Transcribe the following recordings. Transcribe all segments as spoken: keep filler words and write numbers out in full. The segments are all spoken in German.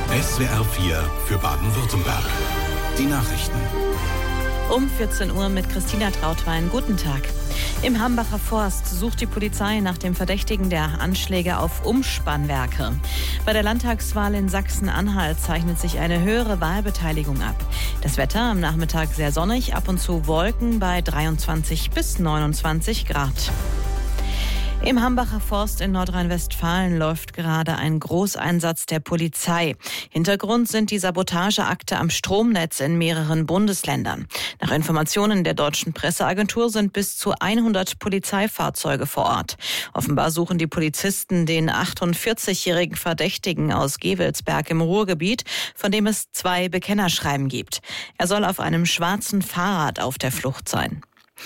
S W R vier für Baden-Württemberg. Die Nachrichten. Um vierzehn Uhr mit Christina Trautwein. Guten Tag. Im Hambacher Forst sucht die Polizei nach dem Verdächtigen der Anschläge auf Umspannwerke. Bei der Landtagswahl in Sachsen-Anhalt zeichnet sich eine höhere Wahlbeteiligung ab. Das Wetter am Nachmittag sehr sonnig, ab und zu Wolken bei dreiundzwanzig bis neunundzwanzig Grad. Im Hambacher Forst in Nordrhein-Westfalen läuft gerade ein Großeinsatz der Polizei. Hintergrund sind die Sabotageakte am Stromnetz in mehreren Bundesländern. Nach Informationen der deutschen Presseagentur sind bis zu hundert Polizeifahrzeuge vor Ort. Offenbar suchen die Polizisten den achtundvierzigjährigen Verdächtigen aus Gevelsberg im Ruhrgebiet, von dem es zwei Bekennerschreiben gibt. Er soll auf einem schwarzen Fahrrad auf der Flucht sein.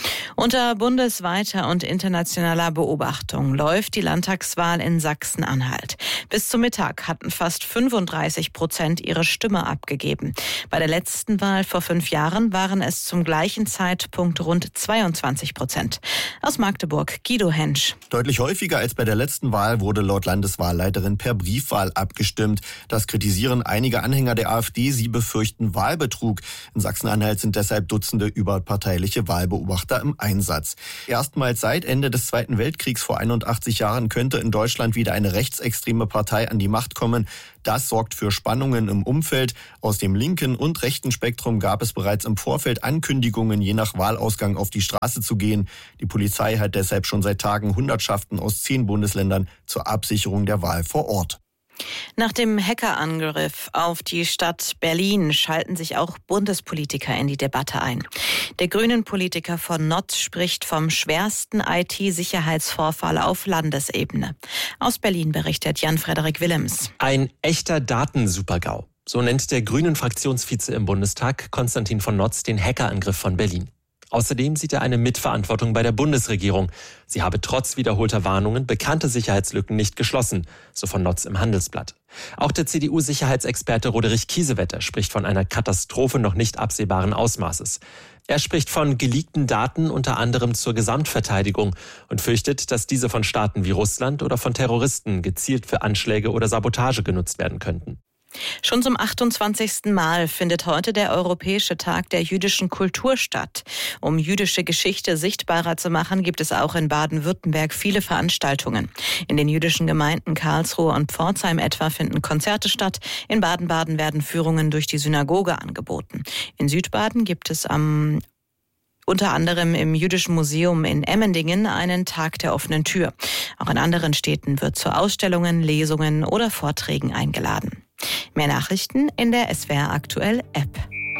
Unter bundesweiter und internationaler Beobachtung läuft die Landtagswahl in Sachsen-Anhalt. Bis zum Mittag hatten fast fünfunddreißig Prozent ihre Stimme abgegeben. Bei der letzten Wahl vor fünf Jahren waren es zum gleichen Zeitpunkt rund zweiundzwanzig Prozent. Aus Magdeburg, Guido Hensch. Deutlich häufiger als bei der letzten Wahl wurde laut Landeswahlleiterin per Briefwahl abgestimmt. Das kritisieren einige Anhänger der AfD. Sie befürchten Wahlbetrug. In Sachsen-Anhalt sind deshalb Dutzende überparteiliche Wahlbeobachter im Einsatz. Erstmals seit Ende des Zweiten Weltkriegs vor einundachtzig Jahren könnte in Deutschland wieder eine rechtsextreme Partei an die Macht kommen. Das sorgt für Spannungen im Umfeld. Aus dem linken und rechten Spektrum gab es bereits im Vorfeld Ankündigungen, je nach Wahlausgang auf die Straße zu gehen. Die Polizei hat deshalb schon seit Tagen Hundertschaften aus zehn Bundesländern zur Absicherung der Wahl vor Ort. Nach dem Hackerangriff auf die Stadt Berlin schalten sich auch Bundespolitiker in die Debatte ein. Der Grünen-Politiker von Notz spricht vom schwersten I T-Sicherheitsvorfall auf Landesebene. Aus Berlin berichtet Jan-Frederik Willems. Ein echter Datensuper-GAU. So nennt der Grünen-Fraktionsvize im Bundestag, Konstantin von Notz, den Hackerangriff von Berlin. Außerdem sieht er eine Mitverantwortung bei der Bundesregierung. Sie habe trotz wiederholter Warnungen bekannte Sicherheitslücken nicht geschlossen, so von Notz im Handelsblatt. Auch der C D U-Sicherheitsexperte Roderich Kiesewetter spricht von einer Katastrophe noch nicht absehbaren Ausmaßes. Er spricht von geleakten Daten unter anderem zur Gesamtverteidigung und fürchtet, dass diese von Staaten wie Russland oder von Terroristen gezielt für Anschläge oder Sabotage genutzt werden könnten. Schon zum achtundzwanzigsten Mal findet heute der Europäische Tag der jüdischen Kultur statt. Um jüdische Geschichte sichtbarer zu machen, gibt es auch in Baden-Württemberg viele Veranstaltungen. In den jüdischen Gemeinden Karlsruhe und Pforzheim etwa finden Konzerte statt. In Baden-Baden werden Führungen durch die Synagoge angeboten. In Südbaden gibt es am unter anderem im Jüdischen Museum in Emmendingen einen Tag der offenen Tür. Auch in anderen Städten wird zu Ausstellungen, Lesungen oder Vorträgen eingeladen. Mehr Nachrichten in der S W R Aktuell App.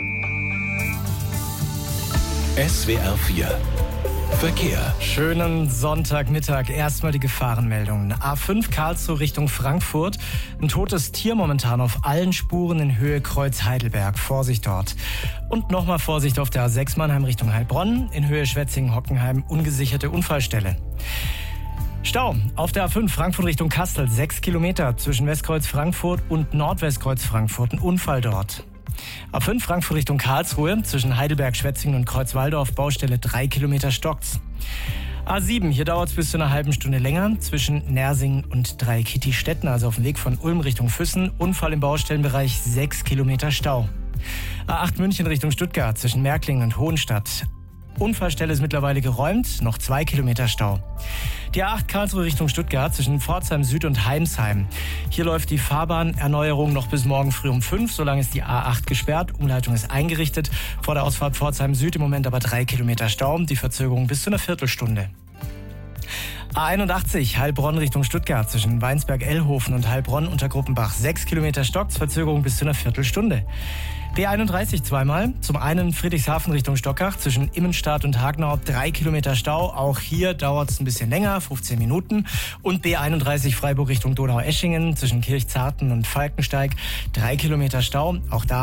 S W R vier Verkehr. Schönen Sonntagmittag. Erstmal die Gefahrenmeldungen. A fünf Karlsruhe Richtung Frankfurt. Ein totes Tier momentan auf allen Spuren in Höhe Kreuz Heidelberg. Vorsicht dort. Und nochmal Vorsicht auf der A sechs Mannheim Richtung Heilbronn. In Höhe Schwetzingen-Hockenheim ungesicherte Unfallstelle. Stau auf der A fünf Frankfurt Richtung Kastel. Sechs Kilometer zwischen Westkreuz Frankfurt und Nordwestkreuz Frankfurt. Ein Unfall dort. A fünf Frankfurt Richtung Karlsruhe, zwischen Heidelberg, Schwetzingen und Kreuzwaldorf, Baustelle drei Kilometer stockt's. A sieben, hier dauert's bis zu einer halben Stunde länger, zwischen Nersingen und Dreikitty-Stetten, also auf dem Weg von Ulm Richtung Füssen, Unfall im Baustellenbereich, sechs Kilometer Stau. A acht München Richtung Stuttgart, zwischen Märklingen und Hohenstadt. Unfallstelle ist mittlerweile geräumt, noch zwei Kilometer Stau. Die A acht Karlsruhe Richtung Stuttgart zwischen Pforzheim Süd und Heimsheim. Hier läuft die Fahrbahnerneuerung noch bis morgen früh um fünf, solange ist die A acht gesperrt. Umleitung ist eingerichtet. Vor der Ausfahrt Pforzheim Süd im Moment aber drei Kilometer Stau. Die Verzögerung bis zu einer Viertelstunde. A einundachtzig Heilbronn Richtung Stuttgart zwischen Weinsberg-Ellhofen und Heilbronn unter Gruppenbach. sechs Kilometer stockt's, Verzögerung bis zu einer Viertelstunde. B einunddreißig zweimal, zum einen Friedrichshafen Richtung Stockach, zwischen Immenstadt und Hagenau, drei Kilometer Stau. Auch hier dauert es ein bisschen länger, fünfzehn Minuten. Und B einunddreißig Freiburg Richtung Donaueschingen, zwischen Kirchzarten und Falkensteig, drei Kilometer Stau. Auch da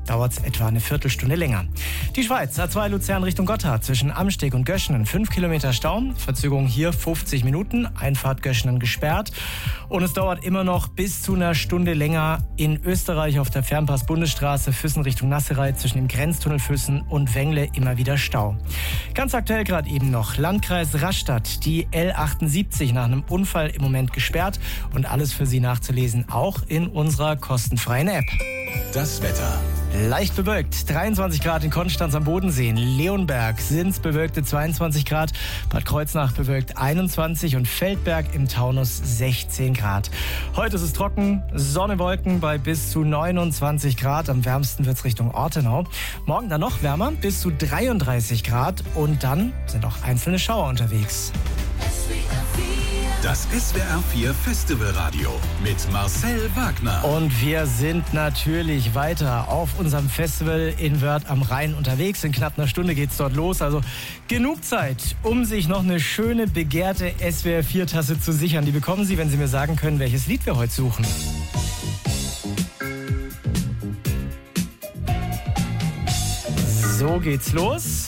dauert es etwa eine Viertelstunde länger. Die Schweiz, A zwei Luzern Richtung Gotthard, zwischen Amsteg und Göschenen, fünf Kilometer Stau. Verzögerung hier fünfzig Minuten, Einfahrt Göschenen gesperrt. Und es dauert immer noch bis zu einer Stunde länger in Österreich auf der Fernpass-Bundesstraße Füssen Richtung Nasserei, zwischen dem Grenztunnel Füssen und Wengle immer wieder Stau. Ganz aktuell gerade eben noch Landkreis Rastatt, die L achtundsiebzig nach einem Unfall im Moment gesperrt und alles für Sie nachzulesen, auch in unserer kostenfreien App. Das Wetter. Leicht bewölkt, dreiundzwanzig Grad in Konstanz am Bodensee, in Leonberg sind es bewölkte zweiundzwanzig Grad, Bad Kreuznach bewölkt einundzwanzig und Feldberg im Taunus sechzehn Grad. Heute ist es trocken, Sonne, Wolken bei bis zu neunundzwanzig Grad, am wärmsten wird es Richtung Ortenau. Morgen dann noch wärmer, bis zu dreiunddreißig Grad und dann sind auch einzelne Schauer unterwegs. Das S W R vier Festivalradio mit Marcel Wagner. Und wir sind natürlich weiter auf unserem Festival in Wörth am Rhein unterwegs. In knapp einer Stunde geht's dort los. Also genug Zeit, um sich noch eine schöne, begehrte S W R vier Tasse zu sichern. Die bekommen Sie, wenn Sie mir sagen können, welches Lied wir heute suchen. So geht's los.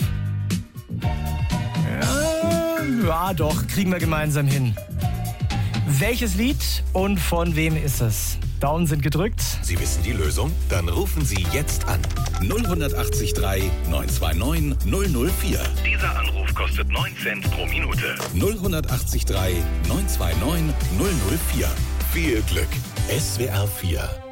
Ja, ja doch, kriegen wir gemeinsam hin. Welches Lied und von wem ist es? Daumen sind gedrückt. Sie wissen die Lösung? Dann rufen Sie jetzt an. null acht drei neun zwei neun null null vier. Dieser Anruf kostet neun Cent pro Minute. null acht drei neun zwei neun null null vier. Viel Glück. S W R vier